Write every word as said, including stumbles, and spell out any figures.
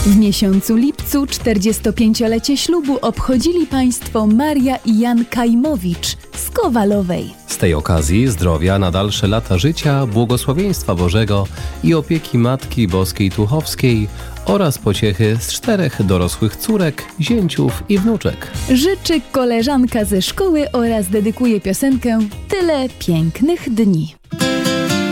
W miesiącu lipcu czterdziestopięciolecie ślubu obchodzili państwo Maria i Jan Kajmowicz z Kowalowej. Z tej okazji zdrowia na dalsze lata życia, błogosławieństwa Bożego i opieki Matki Boskiej Tuchowskiej oraz pociechy z czterech dorosłych córek, zięciów i wnuczek. Życzy koleżanka ze szkoły oraz dedykuje piosenkę Tyle pięknych dni.